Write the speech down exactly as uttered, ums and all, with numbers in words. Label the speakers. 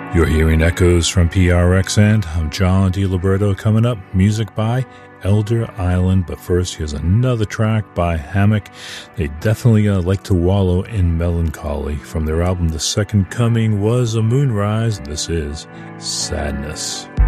Speaker 1: You're hearing echoes from P R X, and I'm John DiLiberto. Coming up, music by Elder Island. But first, here's another track by Hammock. They definitely uh, like to wallow in melancholy. From their album The Second Coming was a Moonrise. This is Sadness.